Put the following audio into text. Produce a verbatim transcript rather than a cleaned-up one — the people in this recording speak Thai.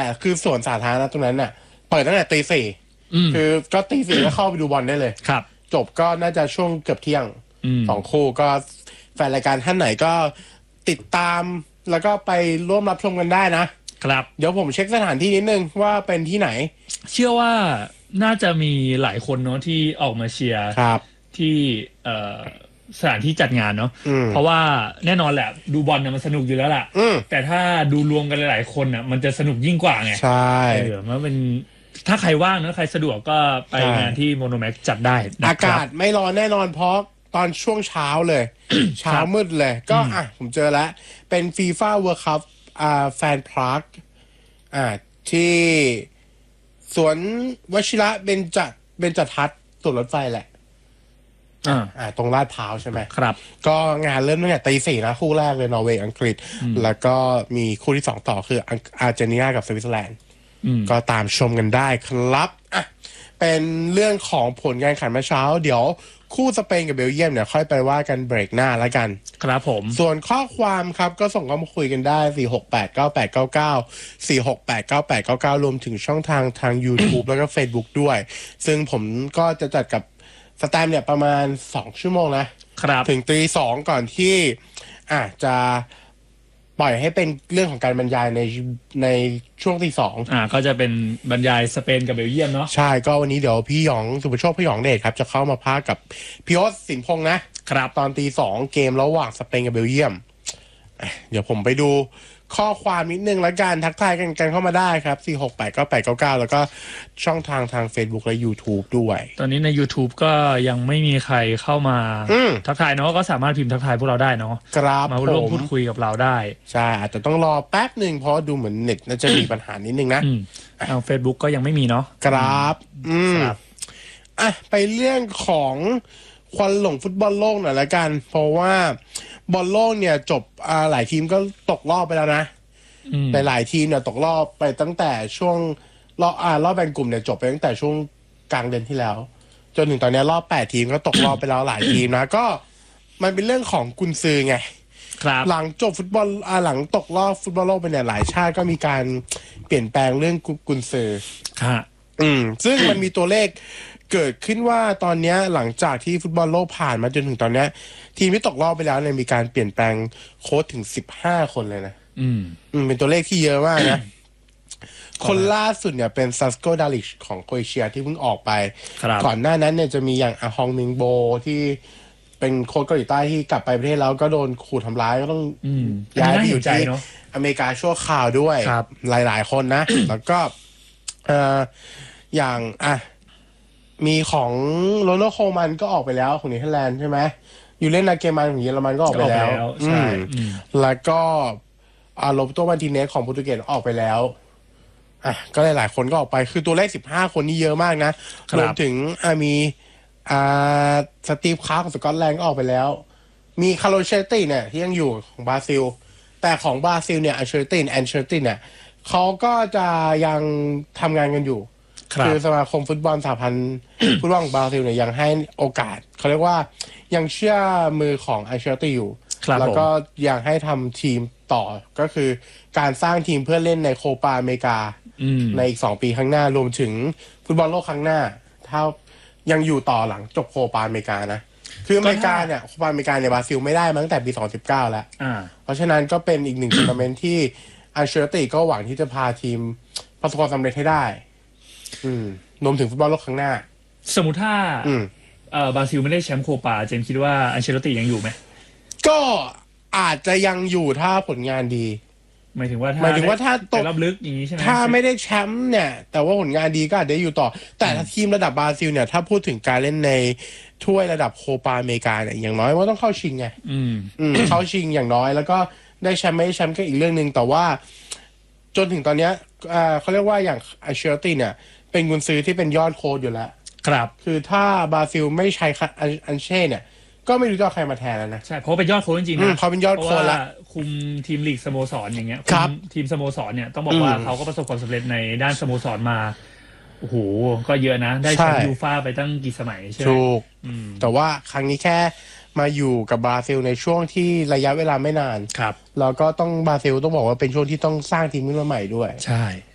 คือสวนสาธารณะตรงนั้นน่ะเปิดตั้งแต่ตีสี่คือก็ตีสี่ก็เข้าไปดูบอลได้เลยครับจบก็น่าจะช่วงเกือบเที่ยงสองคู่ก็แฟนรายการท่านไหนก็ติดตามแล้วก็ไปร่วมรับชมกันได้นะครับเดี๋ยวผมเช็คสถานที่นิดนึงว่าเป็นที่ไหนเชื่อว่าน่าจะมีหลายคนเนาะที่ออกมาเชียร์ที่สถานที่จัดงานเนาะเพราะว่าแน่นอนแหละดูบอลเนี่ยมันสนุกอยู่แล้วล่ะแต่ถ้าดูรวมกันหลายๆคนอ่ะมันจะสนุกยิ่งกว่าไงใช่เออมันเป็นถ้าใครว่างนะใครสะดวกก็ไปงานที่โมโนแม็กจัดได้อากาศไม่ร้อนแน่นอนเพราะตอนช่วงเช้าเลย เช้ามืดเลยก็อ่ะผมเจอแล้วเป็น FIFA World Cup อ่าแฟนพาร์คอ่าที่สวนวชิระเบญจเบญจทัศน์สวนรถไฟแหละอ่าอ่าตรงลาดพร้าวใช่ไหมครับก็งานเริ่มตั้งแต่ตีสี่นะคู่แรกเลยนอร์เวย์อังกฤษแล้วก็มีคู่ที่สองต่อคืออาร์เจนตินากับสวิตเซอร์แลนด์ก็ตามชมกันได้ครับอ่ะเป็นเรื่องของผลการแข่งขันเมื่อเช้าเดี๋ยวคู่สเปนกับเบลเยียมเนี่ยค่อยไปว่ากันเบรกหน้าแล้วกันครับผมส่วนข้อความครับก็ส่งเข้ามาคุยกันได้สี่ หก แปด เก้า แปด เก้า เก้า สี่ หก แปด เก้า แปด เก้า เก้ารวมถึงช่องทางทาง YouTube แล้วก็ Facebook ด้วยซึ่งผมก็จะจัดกับสแตมป์เนี่ยประมาณสองชั่วโมงนะครับถึงตีสองก่อนที่อ่ะจะปล่อยให้เป็นเรื่องของการบรรยายในในช่วงที่สองอ่าก็จะเป็นบรรยายสเปนกับเบลเยียมเนาะใช่ก็วันนี้เดี๋ยวพี่หยองสุภโชคพี่หยองเดชครับจะเข้ามาพากกับพี่โอ๊ตสินพงษ์นะครับตอนตีสองเกมระหว่างสเปนกับเบลเยียมเดี๋ยวผมไปดูข้อความนิดนึงแล้วกันทักทายกันกันเข้ามาได้ครับสี่ หก แปด เก้า แปด เก้า เก้าแล้วก็ช่องทางทาง Facebook และ YouTube ด้วยตอนนี้ใน YouTube ก็ยังไม่มีใครเข้ามาทักทายเนาะก็สามารถพิมพ์ทักทายพวกเราได้เนาะครับมาร่วมพูดคุยกับเราได้ใช่อาจจะต้องรอแป๊บหนึ่งเพราะดูเหมือนเน็ตน่าจะมีปัญหานิดนึงนะทาง Facebook ก็ยังไม่มีเนาะครับอืมอ่ะไปเรื่องของควันหลงฟุตบอลโลกหน่อยละกันเพราะว่าบอลโลกเนี่ยจบอ่าหลายทีมก็ตกรอบไปแล้วนะหลายๆทีมเนี่ยตกรอบไปตั้งแต่ช่วงรอบอ่ารอบแบ่งกลุ่มเนี่ยจบไปตั้งแต่ช่วงกลางเดือนที่แล้วจนถึงตอนนี้รอบแปดทีมก็ตกรอบไปแล้วหลายทีมนะก็มันเป็นเรื่องของกุนซือไงหลังจบฟุตบอลอ่าหลังตกรอบฟุตบอลโลกไปเนี่ยหลายชาติก็มีการเปลี่ยนแปลงเรื่องกุนซือค่ะอืมซึ่งมันมีตัวเลขเกิดขึ้นว่าตอนนี้หลังจากที่ฟุตบอลโลกผ่านมาจนถึงตอนนี้ทีมที่ตกรอบไปแล้วเนี่ยมีการเปลี่ยนแปลงโค้ชถึงสิบห้าคนเลยนะอืมอืมเป็นตัวเลขที่เยอะมากนะคนล่าสุดเนี่ยเป็นซัสโกดาลิชของโครเอเชียที่เพิ่งออกไปก่อนหน้านั้นเนี่ยจะมีอย่างอาฮองมิงโบที่เป็นโค้ชเกาหลีใต้ที่กลับไปประเทศแล้วก็โดนขู่ทำร้ายก็ต้องย้ายไปอยู่ที่อเมริกาชั่วคราวด้วยหลายๆคนนะ แล้วก็เอ่ออย่างอ่ะมีของโรนัลโคมันก็ออกไปแล้วของเนเธอร์แลนด์ใช่ไหมอยู่เล่นนาเกมันของเยอรมันก็ออกไปแล้วใช่แล้วก็อาโรเบโตมาร์ติเนสของโปรตุเกสออกไปแล้วอ่ะก็หลายๆคนก็ออกไปคือตัวเลขสิบห้าคนนี่เยอะมากนะรวมถึงอ่ะมีอ่าสตีฟคาร์ของสกอตแลนด์ก็ออกไปแล้วมีคาร์โลเชตตี้เนี่ยที่ยังอยู่ของบราซิลแต่ของบราซิลเนี่ยอันเชอร์ตินแอนเชอร์ตินเนี่ยเขาก็จะยังทำงานกันอยู่คือสมาคมฟุตบอลสหพันธ์ฟุตบอลของบราซิลเนี่ยยังให้โอกาสเขาเรียกว่ายังเชื่อมือของอันเชอร์ตี้อยู่แล้วก็ยังให้ทำทีมต่อก็คือการสร้างทีมเพื่อเล่นในโคปาอเมริกาในอีกสองปีข้างหน้ารวมถึงฟุตบอลโลกครั้งหน้าถ้ายังอยู่ต่อหลังจบโคปาอเมริกานะคืออเมริกาเนี่ยโคปาอเมริกาในบราซิลไม่ได้มาตั้งแต่ปีสองพันสิบเก้าแล้วเพราะฉะนั้นก็เป็นอีกหนึ่งทัวร์นาเมนต์ที่อันเชอร์ตี้ก็หวังที่จะพาทีมประสบความสำเร็จให้ได้อืมรวมถึงฟุตบอลโลกครั้งหน้าสมมุติถ้าเอ่อบราซิลไม่ได้แชมป์โคปาเจนคิดว่าอันเชลติยังอยู่ไหมก็อาจจะยังอยู่ถ้าผลงานดีหมายถึงว่าถ้าหมายถึงว่าถ้าตกรอบลึกอย่างนี้ใช่ไหมถ้าไม่ได้แชมป์เนี่ยแต่ว่าผลงานดีก็อาจจะอยู่ต่อแต่ถ้าทีมระดับบราซิลเนี่ยถ้าพูดถึงการเล่นในถ้วยระดับโคปาอเมริกาเนี่ยอย่างน้อยว่าต้องเข้าชิงไงอืมอืมเข้าชิงอย่างน้อยแล้วก็ได้แชมป์ไม่ได้แชมป์ก็อีกเรื่องนึงแต่ว่าจนถึงตอนเนี้ยอ่าเขาเรียกว่าอย่างอันเชลติเนี่ยเป็นกุนซือที่เป็นยอดโค้ชอยู่แล้วครับคือถ้าบราซิลไม่ใช้อันเช่เนี่ยก็ไม่รู้จะเอาใครมาแทนแล้วนะใช่เพราะเป็นยอดโค้ชจริงๆนะเขาเป็นยอดโค้ชแล้วคุมทีมลีกสโมสรอย่างเงี้ยคุมทีมสโมสรเนี่ยต้องบอกว่าเขาก็ประสบความสำเร็จในด้านสโมสรมาโอ้โหก็เยอะนะได้แชมป์ยูฟ่าไปตั้งกี่สมัยใช่ไหมถูกแต่ว่าครั้งนี้แค่มาอยู่กับบราซิลในช่วงที่ระยะเวลาไม่นานครับแล้วก็ต้องบราซิลต้องบอกว่าเป็นช่วงที่ต้องสร้างทีมขึ้นมาใหม่ด้วยใช่